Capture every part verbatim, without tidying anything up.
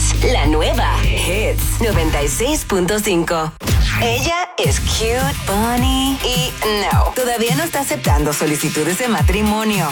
la nueva Hits noventa y seis punto cinco. Ella es cute, funny y no, todavía no está aceptando solicitudes de matrimonio.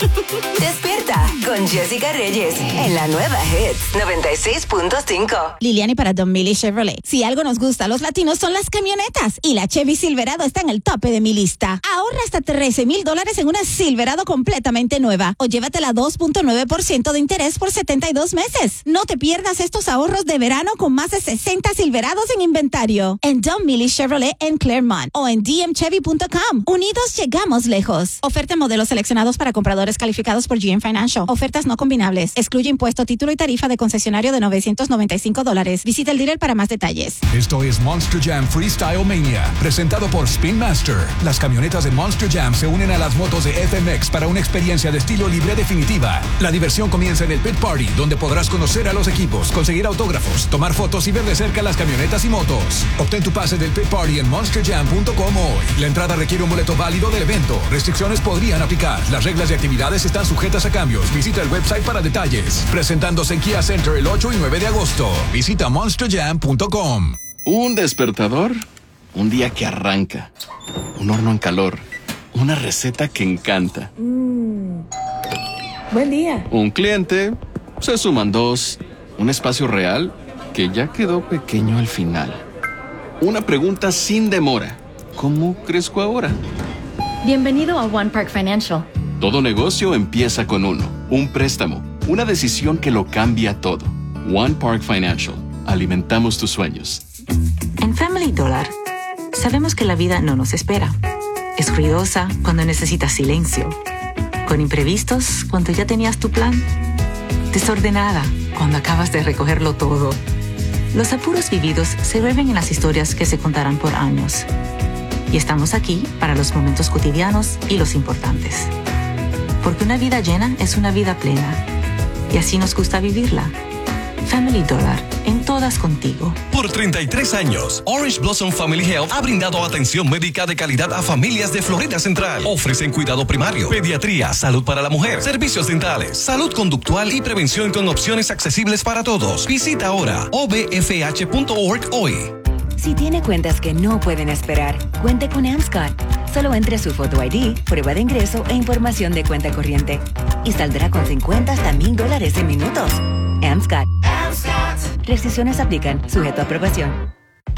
Despierta con Jessica Reyes en la nueva Hits noventa y seis punto cinco. Liliani para Don Millie Chevrolet. Si algo nos gusta a los latinos son las camionetas y la Chevy Silverado está en el tope de mi lista. Ahorra hasta trece mil dólares en una Silverado completamente nueva o llévatela dos punto nueve por ciento de interés por setenta y dos meses. No te pierdas estos ahorros de verano con más de sesenta Silverados en inventario. En Don Millie Chevrolet en Claremont o en d m chevy punto com. Unidos llegamos lejos. Oferta modelos seleccionados para compradores calificados por G M Financial. Ofertas no combinables. Excluye impuesto, título y tarifa de concesionario de novecientos noventa y cinco dólares. Visita el dealer para más detalles. Esto es Monster Jam Freestyle Mania, presentado por Spin Master. Las camionetas de Monster Jam se unen a las motos de F M X para una experiencia de estilo libre definitiva. La diversión comienza en el Pit Party, donde podrás conocer a los equipos, conseguir autógrafos, tomar fotos y ver de cerca las camionetas y motos. Obtén tu pase del Pit Party en monster jam punto com hoy. La entrada requiere un boleto válido del evento. Restricciones podrían aplicar. Las reglas y actividades están sujetas a cambios. Visita el website para detalles. Presentándose en Kia Center el ocho y nueve de agosto. Visita monster jam punto com. Un despertador, un día que arranca, un horno en calor, una receta que encanta. Mm. Buen día. Un cliente, se suman dos, un espacio real que ya quedó pequeño al final. Una pregunta sin demora. ¿Cómo crezco ahora? Bienvenido a One Park Financial. Todo negocio empieza con uno. Un préstamo. Una decisión que lo cambia todo. One Park Financial. Alimentamos tus sueños. En Family Dollar, sabemos que la vida no nos espera. Es ruidosa cuando necesitas silencio. Con imprevistos cuando ya tenías tu plan. Desordenada cuando acabas de recogerlo todo. Los apuros vividos se vuelven en las historias que se contarán por años. Y estamos aquí para los momentos cotidianos y los importantes. Porque una vida llena es una vida plena. Y así nos gusta vivirla. Family Dollar, en todas contigo. Por treinta y tres años, Orange Blossom Family Health ha brindado atención médica de calidad a familias de Florida Central. Ofrecen cuidado primario, pediatría, salud para la mujer, servicios dentales, salud conductual y prevención con opciones accesibles para todos. Visita ahora o b f h punto org hoy. Si tiene cuentas que no pueden esperar, cuente con Amscot. Solo entre su Photo I D, prueba de ingreso e información de cuenta corriente. Y saldrá con cincuenta hasta mil dólares en minutos. Amscot. Amscot. Restricciones aplican, sujeto a aprobación.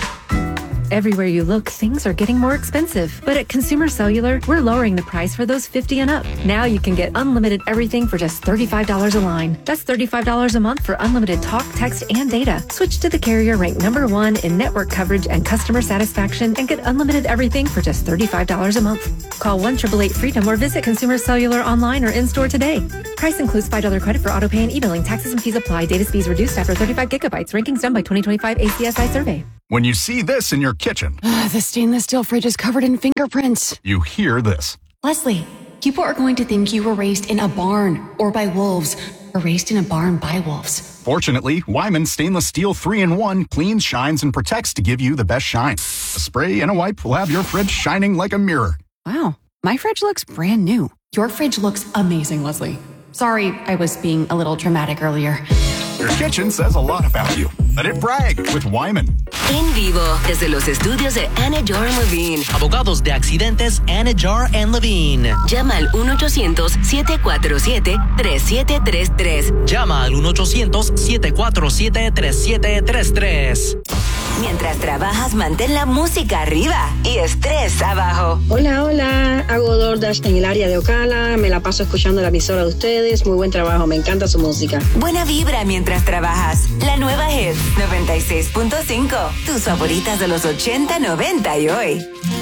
Everywhere you look, things are getting more expensive. But at Consumer Cellular, we're lowering the price for those fifty and up. Now you can get unlimited everything for just thirty-five dollars a line. That's thirty-five dollars a month for unlimited talk, text, and data. Switch to the carrier ranked number one in network coverage and customer satisfaction and get unlimited everything for just thirty-five dollars a month. Call one eight eight eight freedom or visit Consumer Cellular online or in-store today. Price includes five dollars credit for auto pay and e-billing. Taxes and fees apply. Data speeds reduced after thirty-five gigabytes. Rankings done by twenty twenty-five A C S I survey. When you see this in your kitchen, uh, the stainless steel fridge is covered in fingerprints. You hear this. Leslie, people are going to think you were raised in a barn or by wolves or raised in a barn by wolves. Fortunately, Wyman Stainless Steel three in one cleans, shines, and protects to give you the best shine. A spray and a wipe will have your fridge shining like a mirror. Wow, my fridge looks brand new. Your fridge looks amazing, Leslie. Sorry, I was being a little dramatic earlier. Your kitchen says a lot about you. Let it brag with Wyman. En vivo, desde los estudios de Anidjar and Levine. Abogados de accidentes Anidjar and Levine. Llama al uno ochocientos, siete cuatro siete, tres siete tres tres. Llama al uno ochocientos, siete cuatro siete, tres siete tres tres. Mientras trabajas, mantén la música arriba y estrés abajo. Hola, hola. Hago DoorDash en el área de Ocala. Me la paso escuchando la emisora de ustedes. Muy buen trabajo. Me encanta su música. Buena vibra mientras trabajas. La nueva Hits noventa y seis punto cinco. Tus favoritas de los ochenta, noventa y hoy.